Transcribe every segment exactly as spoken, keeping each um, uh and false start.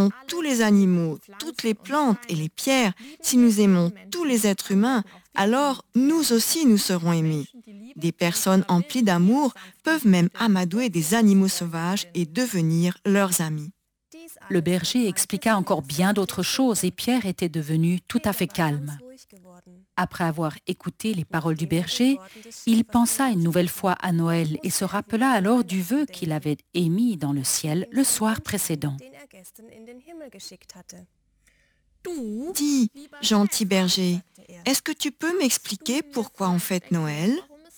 aimons tous les animaux, toutes les plantes et les pierres, si nous aimons tous les êtres humains, alors nous aussi nous serons aimés. Des personnes emplies d'amour peuvent même amadouer des animaux sauvages et devenir leurs amis. Le berger expliqua encore bien d'autres choses et Pierre était devenu tout à fait calme. Après avoir écouté les paroles du berger, il pensa une nouvelle fois à Noël et se rappela alors du vœu qu'il avait émis dans le ciel le soir précédent. Dis, gentil berger, est-ce que tu peux m'expliquer pourquoi on fête Noël?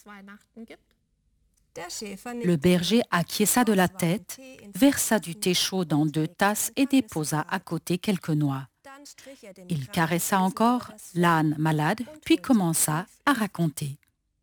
Le berger acquiesça de la tête, versa du thé chaud dans deux tasses et déposa à côté quelques noix. Il caressa encore l'âne malade, puis commença à raconter.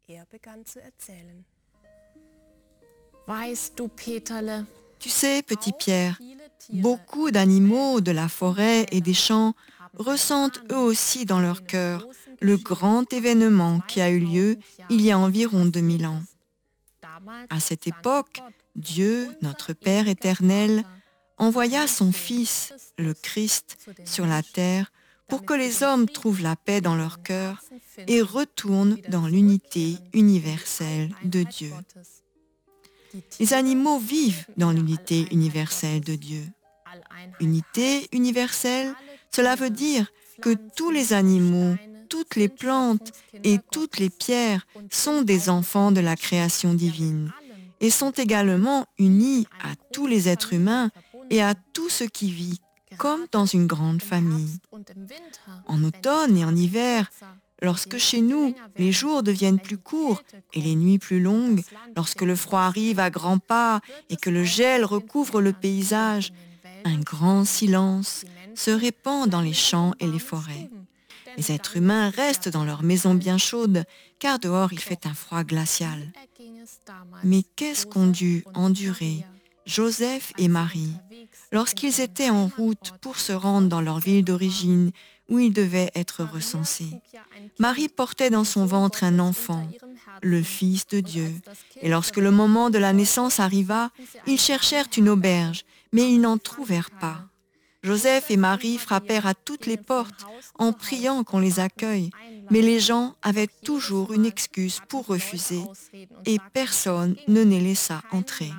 Tu sais, petit Pierre, beaucoup d'animaux de la forêt et des champs ressentent eux aussi dans leur cœur le grand événement qui a eu lieu il y a environ deux mille ans. À cette époque, Dieu, notre Père éternel, envoya son Fils, le Christ, sur la terre pour que les hommes trouvent la paix dans leur cœur et retournent dans l'unité universelle de Dieu. Les animaux vivent dans l'unité universelle de Dieu. Unité universelle, cela veut dire que tous les animaux, toutes les plantes et toutes les pierres sont des enfants de la création divine et sont également unis à tous les êtres humains et à tout ce qui vit, comme dans une grande famille. En automne et en hiver, lorsque chez nous, les jours deviennent plus courts et les nuits plus longues, lorsque le froid arrive à grands pas et que le gel recouvre le paysage, un grand silence se répand dans les champs et les forêts. Les êtres humains restent dans leurs maisons bien chaudes, car dehors il fait un froid glacial. Mais qu'est-ce qu'ont dû endurer Joseph et Marie lorsqu'ils étaient en route pour se rendre dans leur ville d'origine où ils devaient être recensés? Marie portait dans son ventre un enfant, le Fils de Dieu. Et lorsque le moment de la naissance arriva, ils cherchèrent une auberge, mais ils n'en trouvèrent pas. Joseph et Marie frappèrent à toutes les portes en priant qu'on les accueille, mais les gens avaient toujours une excuse pour refuser et personne ne les laissa entrer.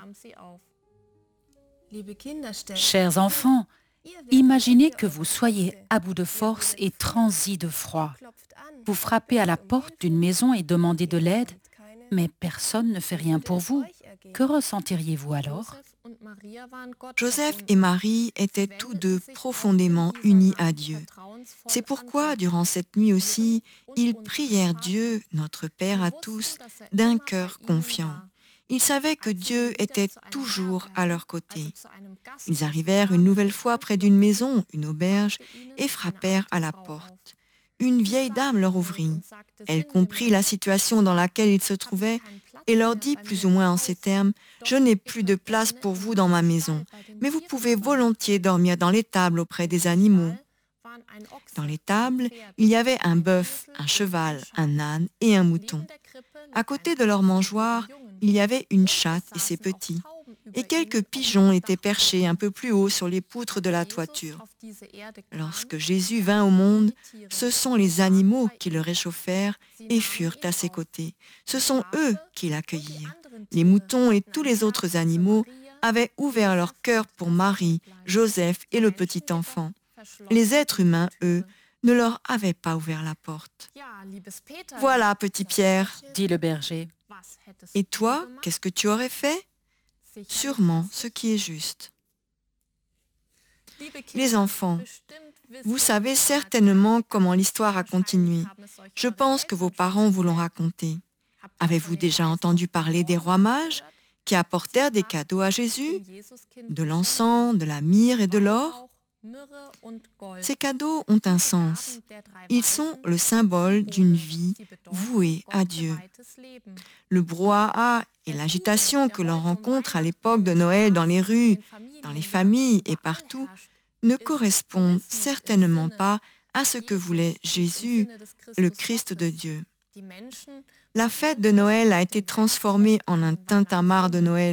Chers enfants, imaginez que vous soyez à bout de force et transis de froid. Vous frappez à la porte d'une maison et demandez de l'aide, mais personne ne fait rien pour vous. Que ressentiriez-vous alors? Joseph et Marie étaient tous deux profondément unis à Dieu. C'est pourquoi, durant cette nuit aussi, ils prièrent Dieu, notre Père à tous, d'un cœur confiant. Ils savaient que Dieu était toujours à leur côté. Ils arrivèrent une nouvelle fois près d'une maison, une auberge, et frappèrent à la porte. Une vieille dame leur ouvrit. Elle comprit la situation dans laquelle ils se trouvaient et leur dit plus ou moins en ces termes « Je n'ai plus de place pour vous dans ma maison, mais vous pouvez volontiers dormir dans l'étable auprès des animaux. » Dans l'étable, il y avait un bœuf, un cheval, un âne et un mouton. À côté de leur mangeoire, il y avait une chatte et ses petits, et quelques pigeons étaient perchés un peu plus haut sur les poutres de la toiture. Lorsque Jésus vint au monde, ce sont les animaux qui le réchauffèrent et furent à ses côtés. Ce sont eux qui l'accueillirent. Les moutons et tous les autres animaux avaient ouvert leur cœur pour Marie, Joseph et le petit enfant. Les êtres humains, eux, ne leur avaient pas ouvert la porte. Voilà, petit Pierre, dit le berger. Et toi, qu'est-ce que tu aurais fait? Sûrement ce qui est juste. Les enfants, vous savez certainement comment l'histoire a continué. Je pense que vos parents vous l'ont raconté. Avez-vous déjà entendu parler des rois mages qui apportèrent des cadeaux à Jésus? De l'encens, de la myrrhe et de l'or? Ces cadeaux ont un sens. Ils sont le symbole d'une vie vouée à Dieu. Le brouhaha et l'agitation que l'on rencontre à l'époque de Noël dans les rues, dans les familles et partout ne correspondent certainement pas à ce que voulait Jésus, le Christ de Dieu. La fête de Noël a été transformée en un tintamarre de Noël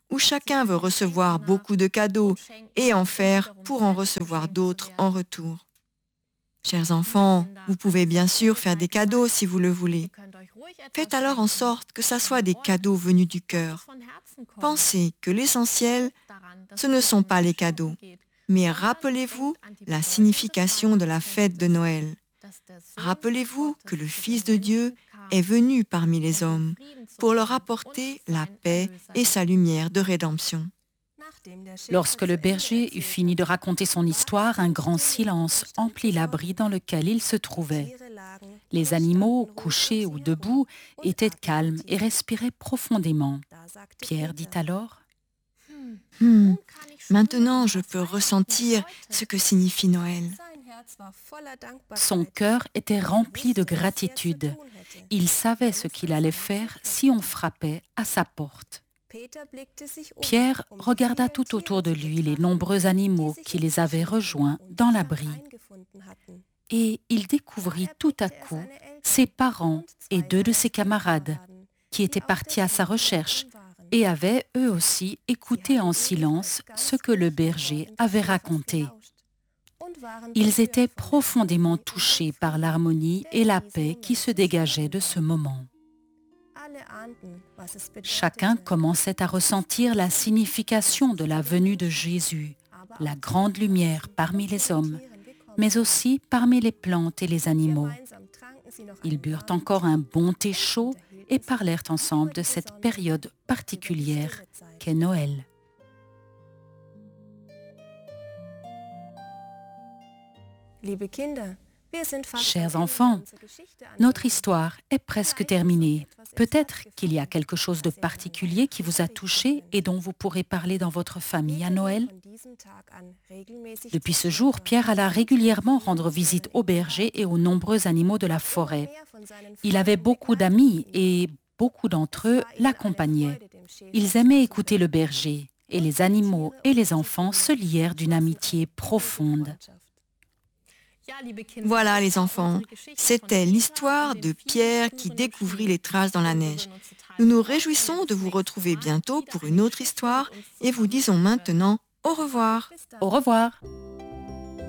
où chacun veut recevoir beaucoup de cadeaux et en faire pour en recevoir d'autres en retour. Chers enfants, vous pouvez bien sûr faire des cadeaux si vous le voulez. Faites alors en sorte que ça soit des cadeaux venus du cœur. Pensez que l'essentiel, ce ne sont pas les cadeaux, mais rappelez-vous la signification de la fête de Noël. Rappelez-vous que le Fils de Dieu est venu parmi les hommes pour leur apporter la paix et sa lumière de rédemption. Lorsque le berger eut fini de raconter son histoire, un grand silence emplit l'abri dans lequel il se trouvait. Les animaux, couchés ou debout, étaient calmes et respiraient profondément. Pierre dit alors : Hmm, maintenant je peux ressentir ce que signifie Noël. Son cœur était rempli de gratitude. Il savait ce qu'il allait faire si on frappait à sa porte. Pierre regarda tout autour de lui les nombreux animaux qui les avaient rejoints dans l'abri. Et il découvrit tout à coup ses parents et deux de ses camarades qui étaient partis à sa recherche et avaient eux aussi écouté en silence ce que le berger avait raconté. Ils étaient profondément touchés par l'harmonie et la paix qui se dégageaient de ce moment. Chacun commençait à ressentir la signification de la venue de Jésus, la grande lumière parmi les hommes, mais aussi parmi les plantes et les animaux. Ils burent encore un bon thé chaud et parlèrent ensemble de cette période particulière qu'est Noël. Chers enfants, notre histoire est presque terminée. Peut-être qu'il y a quelque chose de particulier qui vous a touché et dont vous pourrez parler dans votre famille à Noël. Depuis ce jour, Pierre alla régulièrement rendre visite aux bergers et aux nombreux animaux de la forêt. Il avait beaucoup d'amis et beaucoup d'entre eux l'accompagnaient. Ils aimaient écouter le berger et les animaux et les enfants se lièrent d'une amitié profonde. Voilà les enfants, c'était l'histoire de Pierre qui découvrit les traces dans la neige. Nous nous réjouissons de vous retrouver bientôt pour une autre histoire et vous disons maintenant au revoir. Au revoir.